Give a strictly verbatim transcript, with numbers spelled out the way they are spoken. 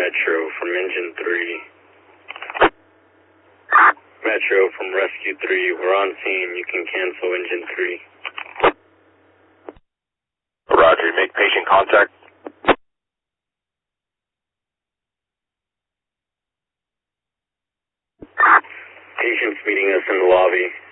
Metro from Engine three. Metro from Rescue three, we're on scene. You can cancel Engine three. Roger, make patient contact. Patient's meeting us in the lobby.